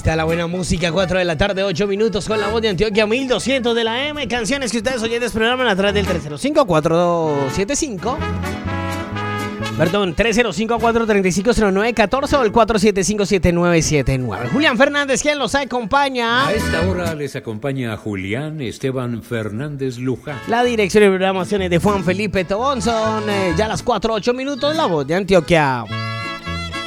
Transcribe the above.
está la buena música, 4 de la tarde, 8 minutos con la voz de Antioquia, 1200 de la M. Canciones que ustedes oyentes programan a través del 305-475. Perdón, 305-435-0914 o el 475-7979. Julián Fernández, ¿quién los acompaña? A esta hora les acompaña Julián Esteban Fernández Luján. La dirección de programaciones de Juan Felipe Tobón. Son ya las 4, 8 minutos, la voz de Antioquia.